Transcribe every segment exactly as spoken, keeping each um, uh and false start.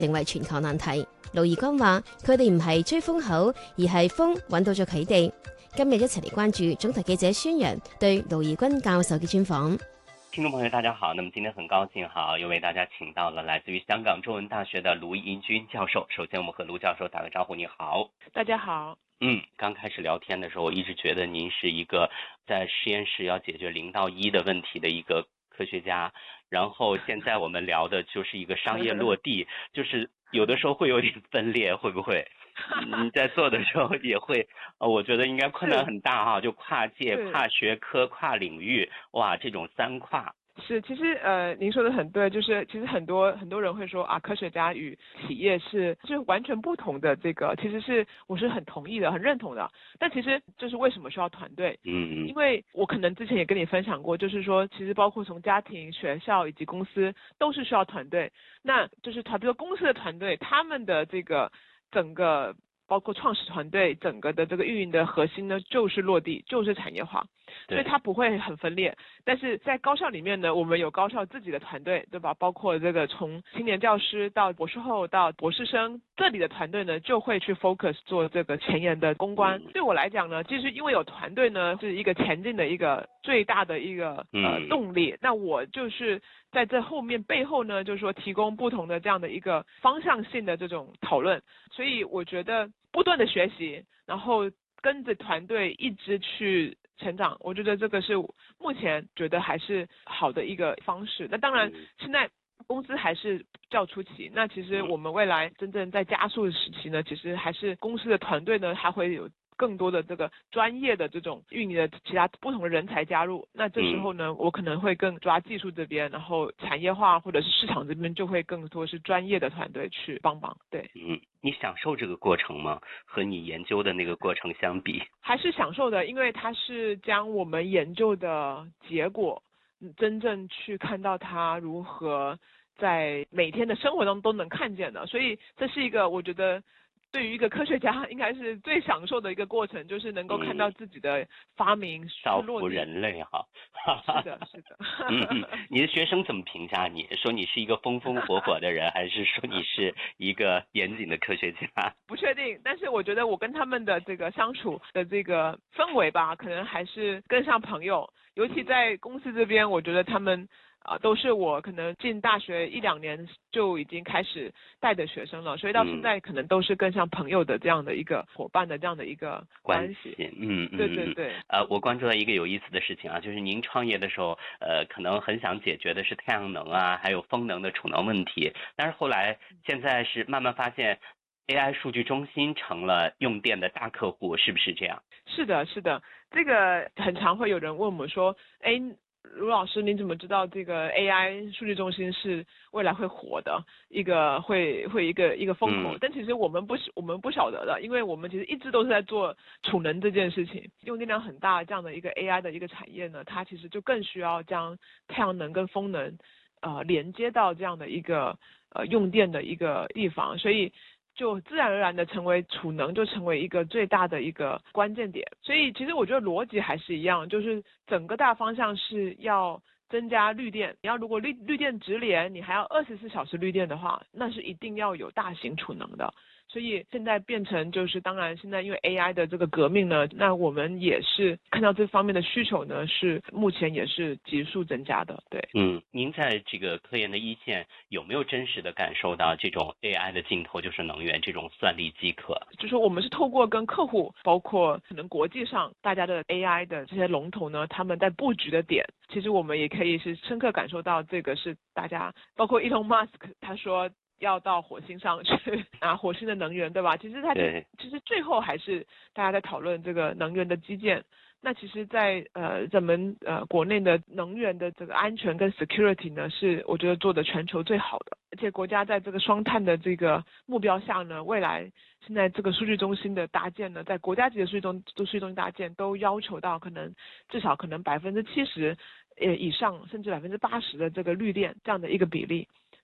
成為全球難題。盧宜光話：佢哋唔係追風口，而係風揾到咗佢哋。今日一齊嚟關注總台記者宣揚對盧宜君教授嘅專訪。 聽眾朋友大家好，那麼今天很高興哈，又為大家請到了來自於香港中文大學的盧宜君教授。首先我們和盧教授打個招呼，你好。 大家好。 嗯，剛開始聊天的時候，我一直覺得您是一個在實驗室要解決零到一的問題的一個科學家，然後現在我們聊的就是一個商業落地，就是有的時候會有點分裂，會不會？你在做的時候也會，呃，我覺得應該困難很大哈，就跨界、跨學科、跨領域，哇，這種三跨。 是，其實呃，您說的很對，就是其實很多很多人會說啊，科學家與企業是就是完全不同的，這個其實是我是很同意的，很認同的。但其實就是為什麼需要團隊？嗯，因為我可能之前也跟你分享過，就是說其實包括從家庭、學校以及公司都是需要團隊。那就是團，比如公司的團隊，他們的這個整個包括創始團隊整個的這個運營的核心呢，就是落地，就是產業化，所以它不會很分裂。但是在高校裡面呢，我們有高校自己的團隊，對吧？包括這個從青年教師到博士後到博士生，這裡的團隊呢就會去 focus 做這個前沿的公關。對我來講呢，其實因為有團隊呢，是一個前進的一個最大的一個呃動力。那我就是在這後面背後呢，就是說提供不同的這樣的一個方向性的這種討論。所以我覺得不斷的學習，然後跟着團隊一直去成長，我覺得這個是目前覺得還是好的一個方式。那當然現在公司還是較初期，那其實我們未來真正在加速的時期呢，其實還是公司的團隊呢，還會有更多的這個專業的這種運營的其他不同的人才加入。那這時候呢，我可能會更抓技術這邊，然後產業化或者是市場這邊就會更多是專業的團隊去幫忙。對， 嗯，你享受這個過程嗎？和你研究的那個過程相比， 還是享受的，因為它是將我們研究的結果，真正去看到它如何在每天的生活中都能看見的，所以這是一個我覺得對於一個科學家應該是最享受的一個過程，就是能夠看到自己的發明造福人類哈。 是的，是的。 嗯嗯，你的學生怎麼評價你？說你是一個風風火火的人，還是說你是一個嚴謹的科學家？ 不確定，但是我覺得我跟他們的這個相處的這個氛圍吧，可能還是更像朋友。尤其在公司這邊，我覺得他們啊、呃，都是我可能進大學一兩年就已經開始帶的學生了，所以到現在可能都是更像朋友的這樣的一個夥伴的這樣的一個關係。 嗯嗯， 對對對。 呃，我關注到一個有意思的事情啊，就是您創業的時候，呃，可能很想解決的是太陽能啊，還有風能的儲能問題，但是後來現在是慢慢發現 A I 數據中心成了用電的大客戶，是不是這樣？ 是的，是的，這個很常會有人問我們說，哎，盧老師，你怎麼知道這個 A I 數據中心是未來會火的一個會會一個一個風口？嗯、但其實我們不我們不曉得的，因為我們其實一直都是在做儲能這件事情，用電量很大這樣的一個 A I 的一個產業呢，它其實就更需要將太陽能跟風能，呃，連接到這樣的一個呃用電的一個地方，所以就自然而然的成為儲能就成為一個最大的一個關鍵點，所以其實我覺得邏輯還是一樣，就是整個大方向是要增加綠電，你要如果綠綠電直連，你還要二十四小時綠電的話，那是一定要有大型儲能的。所以現在變成就是當然現在因為 A I 的這個革命呢，那我們也是看到這方面的需求呢，是目前也是急速增加的。對， 嗯，您在這個科研的一線有沒有真實的感受到這種 A I 的盡頭就是能源這種算力飢渴？ 就是我們是透過跟客戶，包括可能國際上大家的 A I 的這些龍頭呢，他們在布局的點，其實我們也可以是深刻感受到這個是大家，包括 Elon Musk 他說要到火星上去拿火星的能源，對吧？其實它其實最後還是大家在討論這個能源的基建。那其實在呃咱們呃國內的能源的這個安全跟 security 呢，是我覺得做的全球最好的。而且國家在這個雙碳的這個目標下呢，未來現在這個數據中心的搭建呢，在國家級的數據中數據中心搭建都要求到可能至少可能百分之七十呃以上，甚至百分之八十的這個綠電這樣的一個比例。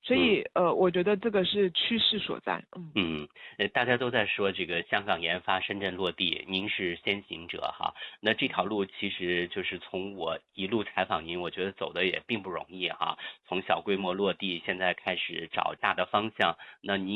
所以呃，我觉得这个是趋势所在。嗯嗯，呃，大家都在说这个香港研发，深圳落地，您是先行者哈。那这条路其实就是从我一路采访您，我觉得走的也并不容易哈。从小规模落地，现在开始找大的方向，那您